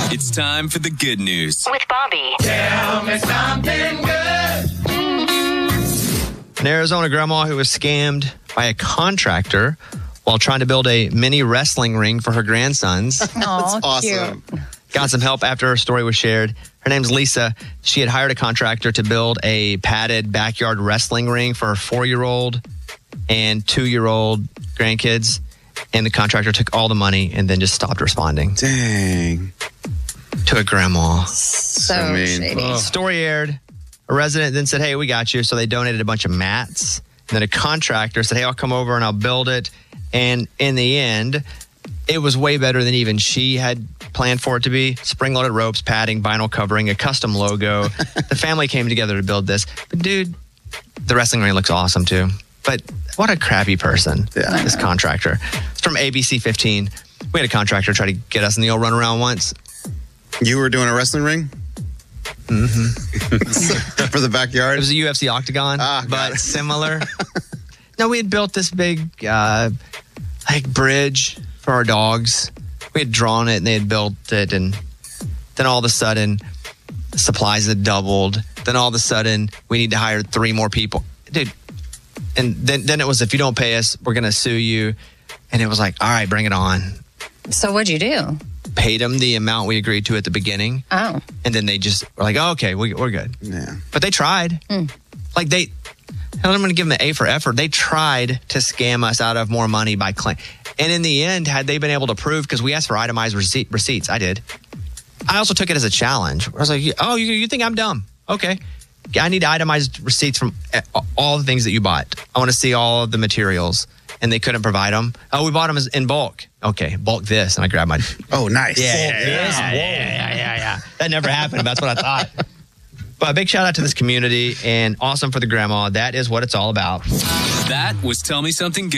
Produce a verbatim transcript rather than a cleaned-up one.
It's time for the good news with Bobby. Tell me something good. An Arizona grandma who was scammed by a contractor while trying to build a mini wrestling ring for her grandsons. Oh, Awesome. cute. Got some help after her story was shared. Her name's Lisa. She had hired a contractor to build a padded backyard wrestling ring for her four-year-old and two-year-old grandkids. And the contractor took all the money and then just stopped responding Dang. to a grandma. So, So mean. shady. Oh. Story aired. A resident then said, hey, we got you. So they donated a bunch of mats. And then a contractor said, hey, I'll come over and I'll build it. And in the end, it was way better than even she had planned for it to be. Spring-loaded ropes, padding, vinyl covering, a custom logo. The family came together to build this. But dude, the wrestling ring looks awesome too. But what a crappy person, Yeah. this contractor. It's from A B C fifteen. We had a contractor try to get us in the old runaround once. You were doing a wrestling ring? Mm-hmm. For the backyard? It was a U F C octagon, Ah, got but it. similar. No, we had built this big uh, like bridge for our dogs. We had drawn it and they had built it, and then all of a sudden, supplies had doubled. Then all of a sudden, we need to hire three more people, dude. And then then it was, if you don't pay us, we're gonna sue you. And it was like, all right, bring it on. So what'd you do? Paid them the amount we agreed to at the beginning, Oh, and then they just were like, oh, okay, we, we're good. Yeah. But they tried. Like they, I'm going to give them an A for effort. They tried to scam us out of more money by claim. And in the end, had they been able to prove, because we asked for itemized receipt, receipts, I did. I also took it as a challenge. I was like, oh, you, you think I'm dumb? Okay. I need itemized receipts from all the things that you bought. I want to see all of the materials. And they couldn't provide them. Oh, we bought them in bulk. Okay, bulk this. And I grabbed my... Oh, nice. Yeah, yeah, yeah, yeah, yeah, yeah, yeah. That never happened. That's what I thought. But a big shout out to this community, and awesome for the grandma. That is what it's all about. That was Tell Me Something Good.